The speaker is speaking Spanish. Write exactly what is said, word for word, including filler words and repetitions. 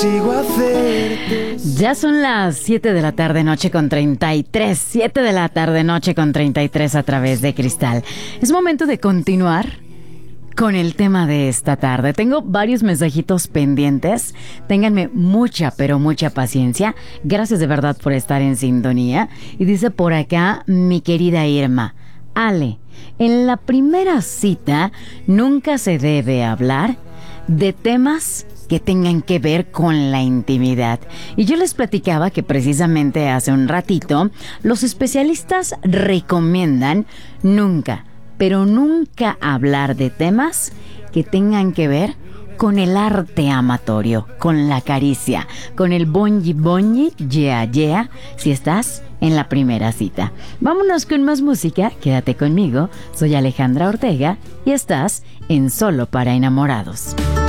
consigo hacerte. Ya son las siete de la tarde, noche con treinta y tres. siete de la tarde, noche con treinta y tres a través de Cristal. Es momento de continuar con el tema de esta tarde. Tengo varios mensajitos pendientes. Ténganme mucha, pero mucha paciencia. Gracias de verdad por estar en sintonía. Y dice por acá mi querida Irma: Ale, en la primera cita nunca se debe hablar de temas que tengan que ver con la intimidad. Y yo les platicaba que precisamente hace un ratito los especialistas recomiendan nunca, pero nunca hablar de temas que tengan que ver con el arte amatorio, con la caricia, con el bonji bonji, yeah yeah, si estás en la primera cita. Vámonos con más música, quédate conmigo. Soy Alejandra Ortega y estás en Solo para Enamorados.